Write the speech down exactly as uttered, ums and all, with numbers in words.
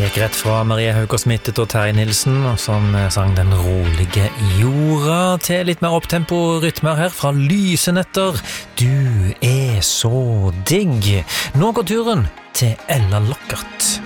gikk rett fra Marie Haugård-Smittet og Terje Nilsen, som sang Den rolige jorda, til litt mer opptempo rytmer her fra Lysenetter. Du er så digg. Nå går turen til Ella Lockert.